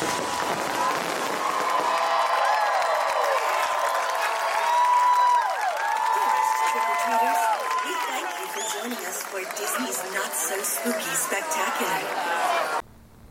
Trick-or-treaters, we thank you for joining us for Disney's Not So Spooky Spectacular.